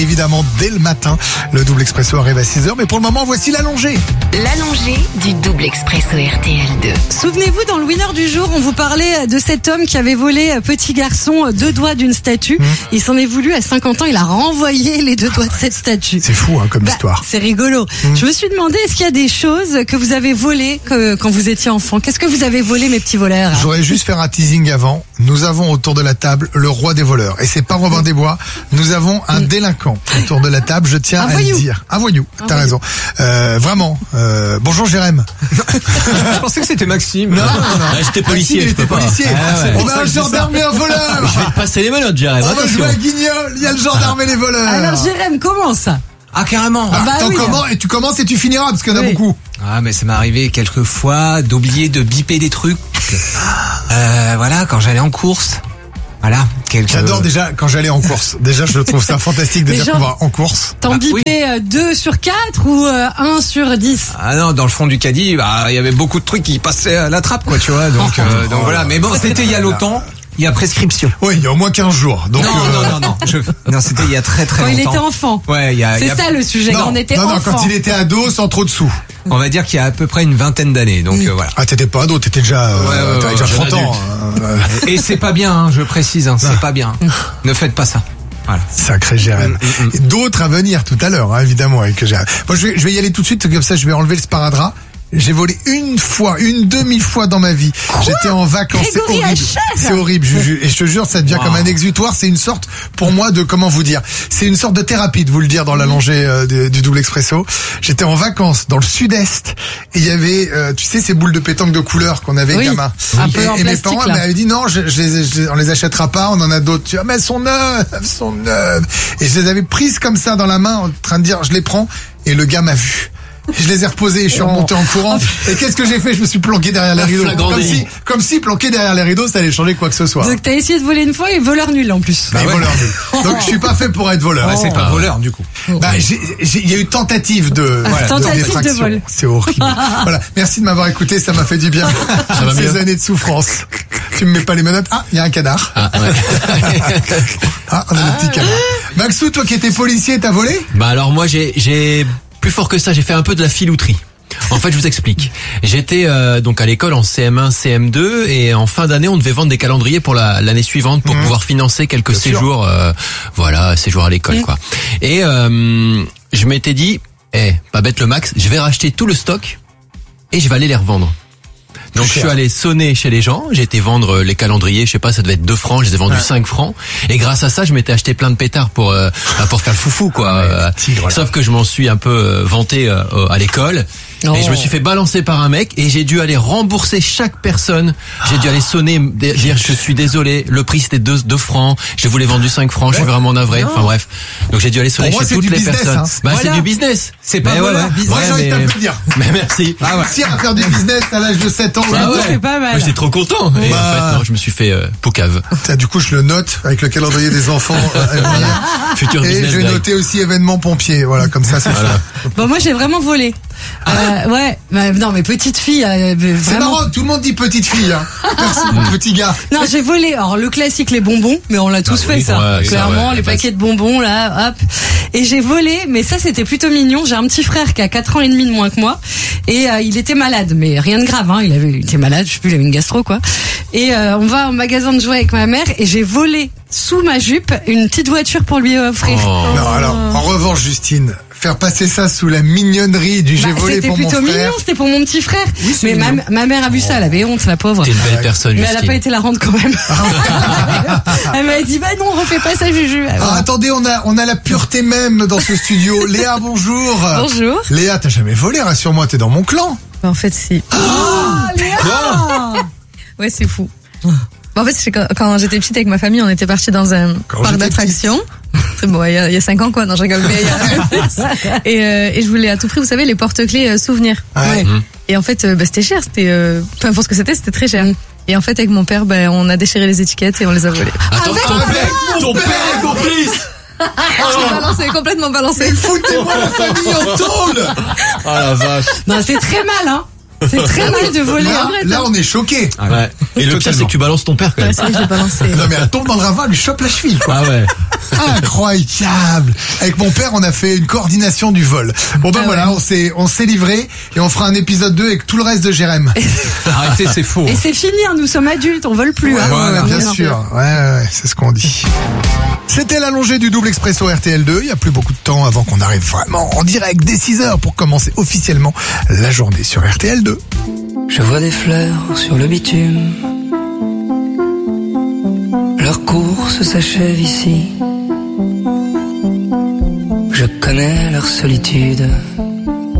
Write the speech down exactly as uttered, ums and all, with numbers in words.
Évidemment, dès le matin, le double expresso arrive à six heures. Mais pour le moment, voici l'allongé. L'allongé du double expresso R T L deux. Souvenez-vous, dans le winner du jour, on vous parlait de cet homme qui avait volé petit garçon deux doigts d'une statue. Mmh. Il s'en est voulu à cinquante ans, il a renvoyé les deux doigts de cette statue. C'est fou hein, comme bah, histoire. C'est rigolo. Mmh. Je me suis demandé, est-ce qu'il y a des choses que vous avez volées que, quand vous étiez enfant? Qu'est-ce que vous avez volé, mes petits voleurs? Je voudrais juste faire un teasing avant. Nous avons autour de la table le roi des voleurs. Et c'est pas Robin des Bois. Nous avons un mmh. délinquant autour de la table. Je tiens un à voyou. le dire. Un voyou. Un T'as voyou. raison. Euh, vraiment. Euh, bonjour Jérém. Je pensais que c'était Maxime. Non, non, non. Ah, j'étais policier. Maxime, il était policier. Ah, ouais. On a un gendarme et un voleur. Je vais te passer les menottes, Jérém. On va jouer à Guignol. Il y a le gendarme et les voleurs. Alors Jérém, comment ça? Ah, carrément. Ah, bah attends, oui. comment, et tu commences et tu finiras parce qu'il y en a Oui. beaucoup. Ah, mais ça m'est arrivé quelques fois d'oublier de biper des trucs. Euh, voilà, quand j'allais en course. Voilà. Quelques... J'adore déjà quand j'allais en course. Déjà, je trouve ça fantastique de Mais dire genre- qu'on va en course. T'en Bah, bipais euh, deux sur quatre ou euh, un sur dix? Ah non, dans le fond du caddie, bah, il y avait beaucoup de trucs qui passaient à la trappe, quoi, tu vois. Donc, euh, donc voilà. Mais bon, c'était il y a longtemps. Il y a prescription. Oui, il y a au moins quinze jours. Donc, Non, euh, non, non, non. Je... Non, c'était il y a très très Quand il longtemps. était enfant. Ouais, il y a. il y C'est a- ça le sujet, non, quand on était non, non, enfant. quand il était ado, sans trop de sous. On va dire qu'il y a à peu près une vingtaine d'années. Donc euh, voilà. Ah, t'étais pas ado, t'étais déjà, euh, Ouais, ouais, t'avais ouais, déjà jeune trente ans. euh, Et c'est pas bien, hein, je précise, hein, c'est pas bien. Ne faites pas ça. Voilà. Sacré Jérém. Et d'autres à venir tout à l'heure, hein, évidemment, avec Jérém. Moi, je vais, je vais y aller tout de suite, comme ça, je vais enlever le sparadrap. J'ai volé une fois, une demi-fois dans ma vie. J'étais en vacances. C'est Grégory horrible. Hachette. C'est horrible. Je, je- et je te jure, ça devient Wow. comme un exutoire. C'est une sorte, pour moi, de comment vous dire. C'est une sorte de thérapie de vous le dire dans l'allongé euh, du, du double expresso. J'étais en vacances dans le sud-est et il y avait, euh, tu sais, ces boules de pétanque de couleur qu'on avait Oui. gamin. Un et peu en et mes plastique, parents là. m'avaient dit non, je, je les, je les- on les achètera pas. On en a d'autres. Tu vois, mais elles sont neuves, elles sont neuves. Et je les avais prises comme ça dans la main, en train de dire, je les prends. Et le gars m'a vu. Je les ai reposées et je suis remonté en courant. Et qu'est-ce que j'ai fait? Je me suis planqué derrière les rideaux. flagrant Comme délit. si, comme si planqué derrière les rideaux, ça allait changer quoi que ce soit. Donc t'as essayé de voler une fois et voleur nul en plus. Bah, ouais. voleur nul. Donc je suis pas fait pour être voleur. Ouais, c'est pas voleur du coup. Bah, j'ai- j'ai- il y a eu tentative de, voilà, tentative de défraction. vol. C'est horrible. Voilà. Merci de m'avoir écouté, ça m'a fait du bien. va Ces mieux années de souffrance. Tu me mets pas les menottes. Ah, il y a un canard. Ah, ouais. Ah, on a le petit canard. Maxou, toi qui étais policier, t'as volé? Bah alors moi j'ai j'ai plus fort que ça, j'ai fait un peu de la filouterie. En fait, je vous explique. J'étais euh, donc à l'école en C M un, C M deux et en fin d'année, on devait vendre des calendriers pour la- l'année suivante pour Mmh. pouvoir financer quelques Bien sûr. séjours, euh, voilà, séjours à l'école, Mmh. quoi. Et euh, je m'étais dit, eh, pas bête le max, je vais racheter tout le stock et je vais aller les revendre. Donc je Cher. suis allé sonner chez les gens, j'ai été vendre les calendriers, je sais pas, ça devait être deux francs, je les ai vendus Ouais. cinq francs. Et grâce à ça, je m'étais acheté plein de pétards pour euh, bah, pour faire le foufou, quoi. Ah ouais, Euh, tigre, là. Sauf que je m'en suis un peu euh, vanté euh, euh, à l'école. Oh. Et je me suis fait balancer par un mec et j'ai dû aller rembourser chaque personne. J'ai dû aller sonner, d- dire je suis désolé, le prix c'était deux, deux francs, je voulais vendu cinq francs, je suis vraiment navré. Enfin bref. Donc j'ai dû aller sonner Pour moi, chez c'est toutes du les business, personnes. hein. Bah Voilà. c'est du business. C'est pas Mais voleur. ouais, ouais. Moi, j'ai envie de mais- t'applaudir. Mais merci. Ah ouais. Si à faire du business à l'âge de sept ans, Bah oui. ouais. C'est pas mal. Moi j'étais trop content. Et Bah. en fait non, je me suis fait euh, poucave. Tiens, du coup, je le note avec le calendrier des enfants euh, à venir. Futur Et business je vais guy. noter aussi événement pompier. Voilà, comme ça, c'est Voilà. fait. Bon, moi j'ai vraiment volé. Euh, ouais, bah, non mais petite fille, euh, C'est vraiment. marrant, tout le monde dit petite fille, hein. Merci, petit gars. Non, j'ai volé. Alors le classique, les bonbons, mais on l'a tous Ah fait oui, ça. ouais, ça, Clairement, ouais, les la paquets de bonbons là, hop. Et j'ai volé, mais ça c'était plutôt mignon. J'ai un petit frère qui a quatre ans et demi de moins que moi, et euh, il était malade, mais rien de grave. Hein. Il avait, il était malade, je sais plus, il avait une gastro quoi. Et euh, on va au magasin de jouets avec ma mère, et j'ai volé sous ma jupe une petite voiture pour lui offrir. Oh. Non, alors, en revanche, Justine, faire passer ça sous la mignonnerie du j'ai Bah, volé c'était pour mon plutôt frère. mignon, c'était pour mon petit frère. c'est mais ma, mignon. ma mère a vu ça, elle avait honte, la pauvre. T'es une belle personne, Mais elle a Justine. pas été la rendre quand même. Elle m'a dit bah non, refais pas ça, Juju. Ah, attendez, on a, on a la pureté même dans ce studio. Léa, bonjour. Bonjour. Léa, t'as jamais volé, rassure-moi, t'es dans mon clan. En fait, si. Ouais, c'est fou. En fait, c'est quand, quand j'étais petite avec ma famille, on était partis dans un Quand parc j'étais d'attractions. C'est bon, il y, a, il y a cinq ans, quoi. Non, je rigole. Mais il y a... et, euh, et je voulais à tout prix, vous savez, les porte-clés euh, souvenirs. Ouais. Et en fait, euh, bah, c'était cher. C'était, euh, peu importe ce que c'était, c'était très cher. Et en fait, avec mon père, bah, on a déchiré les étiquettes et on les a volées. Attends, ton père, ton père est complice. J'ai balancé, complètement balancé. Foutez-moi la famille en tôle. Oh la vache. Non, c'est très mal, hein. C'est très mal de voler. Là, là, on est choqués. Ouais. Et le pire, c'est que tu balances ton père quand Ouais, même. c'est vrai que je l'ai pas lancé. Non mais elle tombe dans le ravin, elle lui chope la cheville, quoi. Ah ouais. Incroyable. Avec mon père, on a fait une coordination du vol. Bon ben Ah voilà, ouais. on s'est on s'est livré et on fera un épisode deux avec tout le reste de Jérém. Arrêtez, c'est faux. Et c'est fini, hein, nous sommes adultes, on vole plus. Ouais, hein. ouais, bien Non. sûr. Ouais, ouais, ouais, c'est ce qu'on dit. C'était l'allongé du double expresso R T L deux. Il y a plus beaucoup de temps avant qu'on arrive vraiment en direct dès six heures pour commencer officiellement la journée sur R T L deux. Je vois des fleurs sur le bitume. Leur course s'achève ici. Je connais leur solitude.